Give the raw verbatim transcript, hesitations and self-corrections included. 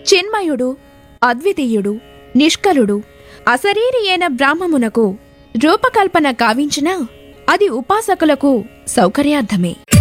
చిన్మయుడు, అద్వితీయుడు, నిష్కలుడు, అశరీరి అయిన బ్రాహ్మమునకు రూపకల్పన కావించినా అది ఉపాసకులకు సౌకర్యార్థమే.